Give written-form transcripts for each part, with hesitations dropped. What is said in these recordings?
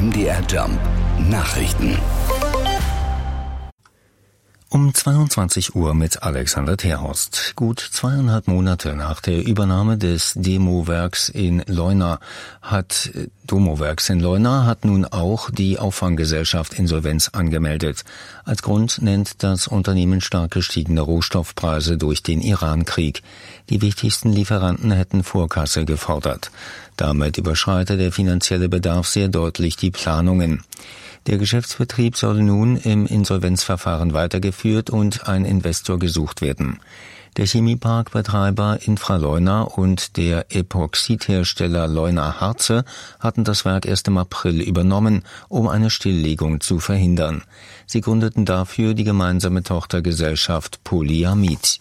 MDR Jump Nachrichten. Um 22 Uhr mit Alexander Terhorst. Gut 2,5 Monate nach der Übernahme des Domowerks in Leuna hat nun auch die Auffanggesellschaft Insolvenz angemeldet. Als Grund nennt das Unternehmen stark gestiegene Rohstoffpreise durch den Iran-Krieg. Die wichtigsten Lieferanten hätten Vorkasse gefordert. Damit überschreite der finanzielle Bedarf sehr deutlich die Planungen. Der Geschäftsbetrieb soll nun im Insolvenzverfahren weitergeführt und ein Investor gesucht werden. Der Chemieparkbetreiber Infraleuna und der Epoxidhersteller Leuna Harze hatten das Werk erst im April übernommen, um eine Stilllegung zu verhindern. Sie gründeten dafür die gemeinsame Tochtergesellschaft Polyamid.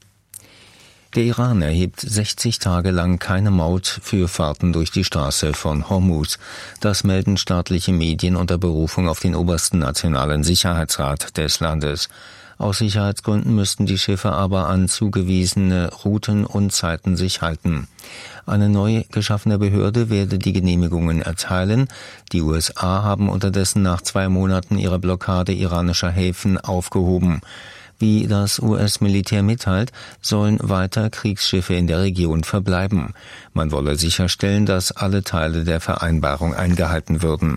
Der Iran erhebt 60 Tage lang keine Maut für Fahrten durch die Straße von Hormuz. Das melden staatliche Medien unter Berufung auf den obersten nationalen Sicherheitsrat des Landes. Aus Sicherheitsgründen müssten die Schiffe aber an zugewiesene Routen und Zeiten sich halten. Eine neu geschaffene Behörde werde die Genehmigungen erteilen. Die USA haben unterdessen nach 2 Monaten ihre Blockade iranischer Häfen aufgehoben. Wie das US-Militär mitteilt, sollen weiter Kriegsschiffe in der Region verbleiben. Man wolle sicherstellen, dass alle Teile der Vereinbarung eingehalten würden.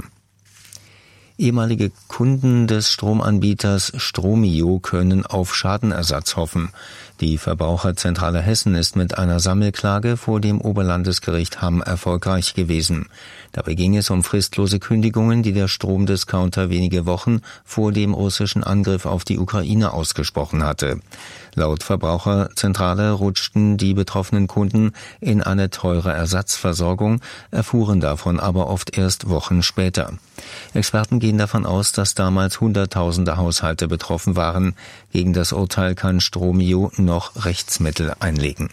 Ehemalige Kunden des Stromanbieters Stromio können auf Schadenersatz hoffen. Die Verbraucherzentrale Hessen ist mit einer Sammelklage vor dem Oberlandesgericht Hamm erfolgreich gewesen. Dabei ging es um fristlose Kündigungen, die der Stromdiscounter wenige Wochen vor dem russischen Angriff auf die Ukraine ausgesprochen hatte. Laut Verbraucherzentrale rutschten die betroffenen Kunden in eine teure Ersatzversorgung, erfuhren davon aber oft erst Wochen später. Experten gehen davon aus, dass damals Hunderttausende Haushalte betroffen waren. Gegen das Urteil kann Stromio noch Rechtsmittel einlegen.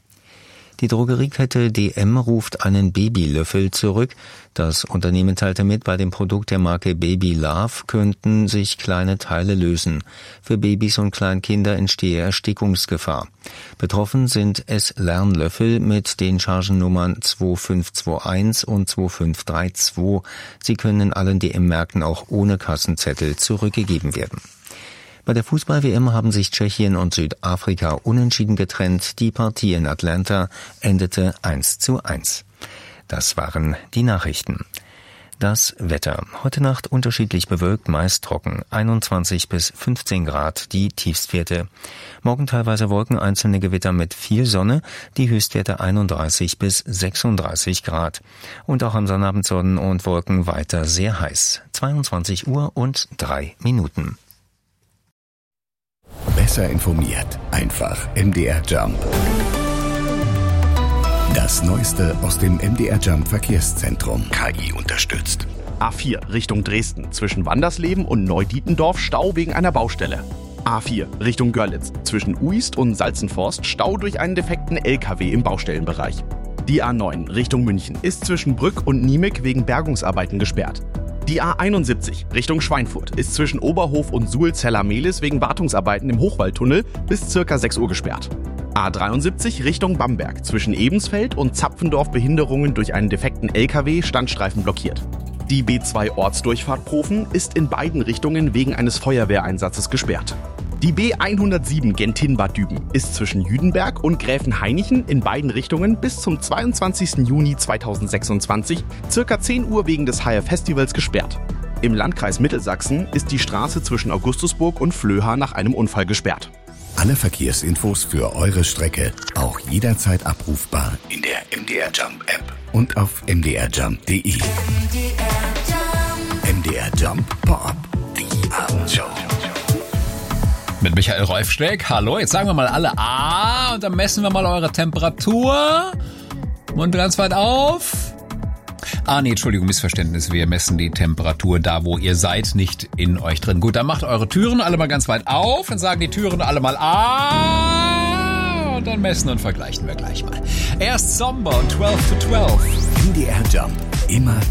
Die Drogeriekette DM ruft einen Babylöffel zurück. Das Unternehmen teilte mit, bei dem Produkt der Marke Baby Love könnten sich kleine Teile lösen. Für Babys und Kleinkinder entstehe Erstickungsgefahr. Betroffen sind S-Lernlöffel mit den Chargennummern 2521 und 2532. Sie können in allen DM-Märkten auch ohne Kassenzettel zurückgegeben werden. Bei der Fußball-WM haben sich Tschechien und Südafrika unentschieden getrennt. Die Partie in Atlanta endete 1:1. Das waren die Nachrichten. Das Wetter. Heute Nacht unterschiedlich bewölkt, meist trocken. 21 bis 15 Grad die Tiefstwerte. Morgen teilweise Wolken, einzelne Gewitter mit viel Sonne. Die Höchstwerte 31 bis 36 Grad. Und auch am Sonnabend Sonnen und Wolken weiter sehr heiß. 22 Uhr und 3 Minuten. Besser informiert. Einfach MDR Jump. Das Neueste aus dem MDR Jump Verkehrszentrum. KI unterstützt. A4 Richtung Dresden. Zwischen Wandersleben und Neudietendorf Stau wegen einer Baustelle. A4 Richtung Görlitz. Zwischen Uist und Salzenforst Stau durch einen defekten LKW im Baustellenbereich. Die A9 Richtung München ist zwischen Brück und Niemeg wegen Bergungsarbeiten gesperrt. Die A71 Richtung Schweinfurt ist zwischen Oberhof und Suhl-Zella-Mehlis wegen Wartungsarbeiten im Hochwaldtunnel bis ca. 6 Uhr gesperrt. A73 Richtung Bamberg zwischen Ebensfeld und Zapfendorf Behinderungen durch einen defekten LKW Standstreifen blockiert. Die B2 Ortsdurchfahrt Profen ist in beiden Richtungen wegen eines Feuerwehreinsatzes gesperrt. Die B107 Gentin-Bad Düben ist zwischen Jüdenberg und Gräfenhainichen in beiden Richtungen bis zum 22. Juni 2026 ca. 10 Uhr wegen des HR-Festivals gesperrt. Im Landkreis Mittelsachsen ist die Straße zwischen Augustusburg und Flöha nach einem Unfall gesperrt. Alle Verkehrsinfos für eure Strecke auch jederzeit abrufbar in der MDR Jump App und auf mdrjump.de. MDR Jump Pop-up, die Abendshow. Mit Michael Rolfschweck. Hallo, jetzt sagen wir mal alle A und dann messen wir mal eure Temperatur. Mund ganz weit auf. Entschuldigung, Missverständnis. Wir messen die Temperatur da, wo ihr seid, nicht in euch drin. Gut, dann macht eure Türen alle mal ganz weit auf. Dann sagen die Türen alle mal A. Und dann messen und vergleichen wir gleich mal. Erst Somber und 12 to 12. MDR Jump. Immer